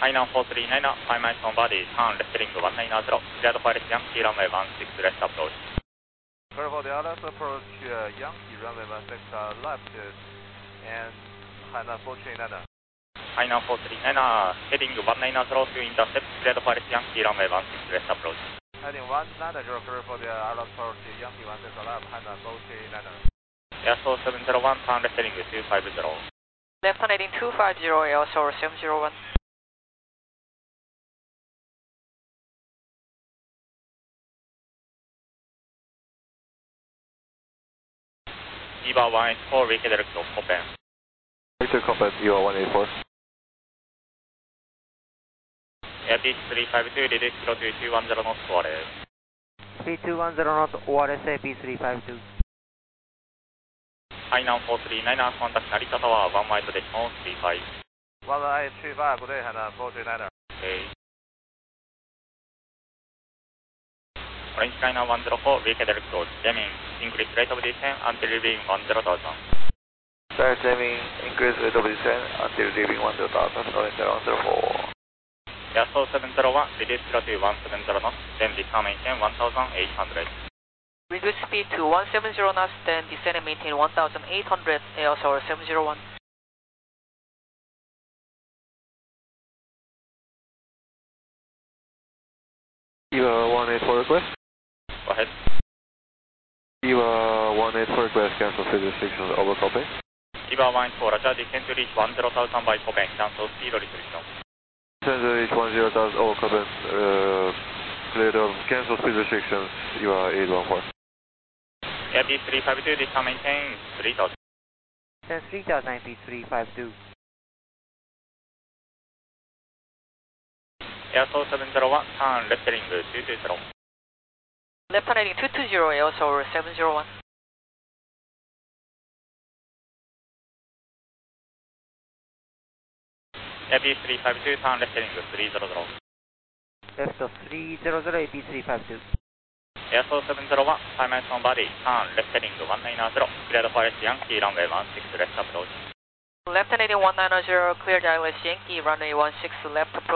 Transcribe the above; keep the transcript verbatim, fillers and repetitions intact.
はい、ナウフォースリーナイナー、ファイマイソンバディ、ターンレステリングワンナイナーゼロ、クリアドファイレスヤンキーランウェイワンシックスレスアプローチ。 Clear for the Atlas approach, uh, Yankee runway one six uh, left and Hainan four three nine. はい、ナウフォースリーナイナー、ヘディングワンナイナーゼロ、インターセプト、クリアドファイレスヤンキーランウェイワンシックスレスアプローチ。 Heading one nine zero, clear for the Atlas approach, Yankee one six left, Hainan four three nine. エアソーセブンゼロワン、ターンレステリングツーファイブゼロ。 Left hand heading two five zero, Air Source seven zero one. イーバーワンエイトフォー、リーケデルクト、コペン。 Victor Compass, you are one eight four. エアピーススリーファイブツー、リリースキロツーツーワンゼロノット、オアレス。 スリーツーワンゼロノット、オアレス エーピースリーファイブツー。 はい、ナウフォースリーナイナー、コンタクト成田タワー、ワンマイトデシモンスリーファイブ。 one eight three five, good day, Hainan four three nine. Okay. オレンジライナーワンゼロフォー、リーケデルクト、ジェミン、インクリスレートオブディセン、アンティルリビンワンゼロタウザン。 Sir Jamming, increase rate of descent until leaving one zero thousand, Orange one zero four. エアソーセブンゼロワン、リリースキロツーワンセブンゼロノット、then descend maintain one thousand eight hundred. Reduce speed to one seven zero knots, then descend and maintain one thousand eight hundred, Air Source seven zero one. You are one eight four request. Go ahead. You are one eight four request, cancel speed restrictions, over copy. イーバーワンエイトフォー、ラジャーディセントリーチワンゼロタウザンバイコペン、キャンセルスピードリストリクション。 Send reach one zero thousand, over copy, uh, cleared of cancel speed restrictions, you are eight one four. エアピースリーファイブツー、ディスターメンテインスリータウザン。 Send three thousand A P three five two. エアソーセブンゼロワン、ターンレステリングツーツーゼロ。 Left hand heading two two zero, Air Source seven zero one. エアピースリーファイブツー、ターンレステリングスリーゼロゼロ。 Left three zero zero A P three five two. エアソーセブンゼロワン、ファイマイソンバディ、ターンレステリングワンナイナーゼロ、クリアドファイレスヤンキーランウェイワンシックスレスアプローチ。 Left hand heading one nine zero, cleared I L S Yankee, runway one six left approach.